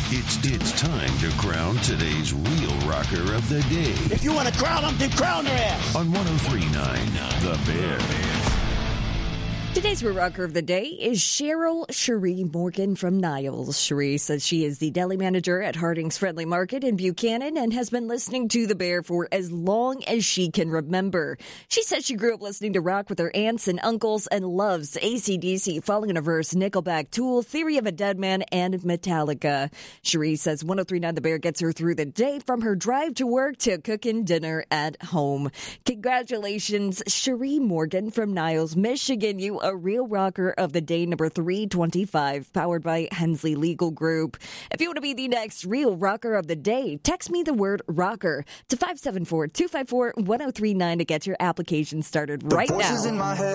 It's time to crown today's real rocker of the day. If you want to crown them, then crown their ass. On 103.9 The Bear. Today's Real Rocker of the Day is Cheryl Cherie Morgan from Niles. Cherie says she is the deli manager at Harding's Friendly Market in Buchanan and has been listening to The Bear for as long as she can remember. She says she grew up listening to rock with her aunts and uncles and loves AC/DC, Falling in Reverse, Nickelback, Tool, Theory of a Dead Man, and Metallica. Cherie says 103.9 The Bear gets her through the day from her drive to work to cooking dinner at home. Congratulations, Cherie Morgan from Niles, Michigan. You a Real Rocker of the Day, number 325, powered by Hensley Legal Group. If you want to be the next Real Rocker of the Day, text me the word rocker to 574-254-1039 to get your application started right now.